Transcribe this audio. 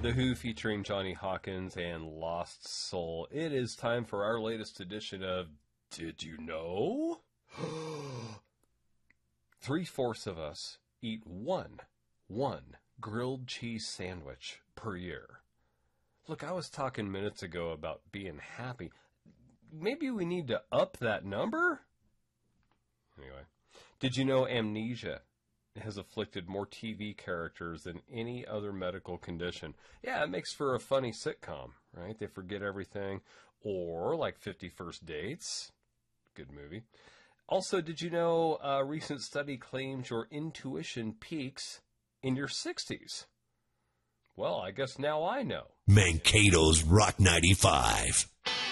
The Who featuring Johnny Hawkins and Lost Soul. It is time for our latest edition of Did You Know? 3/4 of us eat one grilled cheese sandwich per year. Look, I was talking minutes ago about being happy. Maybe we need to up that number? Anyway, did you know amnesia has afflicted more TV characters than any other medical condition? Yeah, it makes for a funny sitcom, right? They forget everything. Or like 50 First Dates. Good movie. Also, did you know a recent study claims your intuition peaks in your 60s? Well, I guess now I know. Mankato's Rock 95.